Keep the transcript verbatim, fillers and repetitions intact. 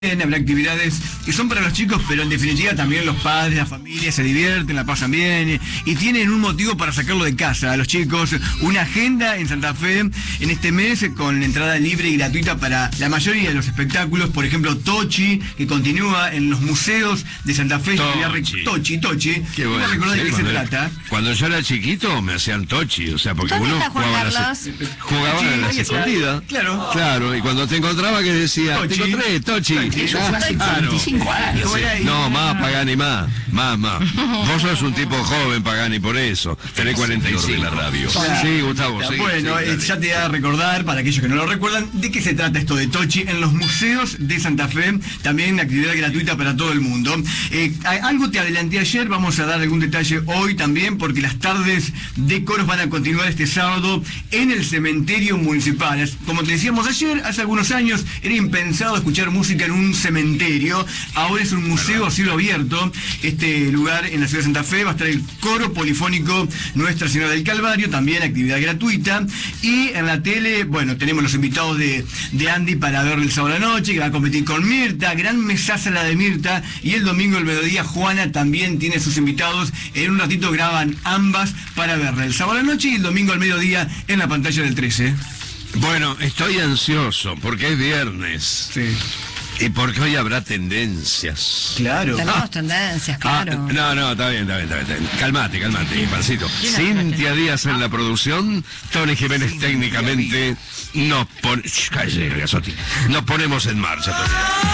Habrá actividades que son para los chicos, pero en definitiva también los padres, la familia se divierten, la pasan bien y tienen un motivo para sacarlo de casa a los chicos. Una agenda en Santa Fe en este mes con entrada libre y gratuita para la mayoría de los espectáculos. Por ejemplo, Tochi, que continúa en los museos de Santa Fe. Tochi, Tochi, Tochi. Qué bueno. ¿Recordás de qué se trata? Cuando yo era chiquito me hacían Tochi, o sea, porque ¿Dónde uno está Juan jugaba Carlos? las, jugaba Sí, en las ahí está. escondidas. Claro. Claro, y cuando te encontraba que decía, Tochi. te encontré, Tochi. Eso Ah, fue hace claro. veinticinco años. Sí. No, más, Pagani, más, más, más. Vos sos un tipo joven, Pagani, por eso. Tenés cuarenta y cinco. de la radio. Sí, Gustavo, sí. Bueno, sí, eh, ya te da a recordar, para aquellos que no lo recuerdan, de qué se trata esto de Tochi en los museos de Santa Fe. También actividad gratuita para todo el mundo. Eh, algo te adelanté ayer, vamos a dar algún detalle hoy también, porque las tardes de coros van a continuar este sábado en el cementerio municipal. Es, como te decíamos ayer, hace algunos años era impensado escuchar música en un cementerio. Ahora es un museo a cielo abierto. Este lugar en la ciudad de Santa Fe va a estar el coro polifónico Nuestra Señora del Calvario, también actividad gratuita. Y en la tele, bueno, tenemos los invitados de, de Andy para verlo el sábado a la noche, que va a competir con Mirta, gran mesaza la de Mirta. Y el domingo al mediodía Juana también tiene sus invitados. En un ratito graban ambas para verla el sábado a la noche y el domingo al mediodía en la pantalla del trece. Bueno, estoy ansioso porque es viernes. Sí. Y porque hoy habrá tendencias. Claro. Tenemos Ah. tendencias, Ah, claro. no, no, está bien, está bien, está bien, está bien. Calmate, calmate, Pancito. Cintia Díaz en la producción, Tony Jiménez técnicamente. Nos pone... Shh, cállate, Gasotti. Nos ponemos en marcha, Tony.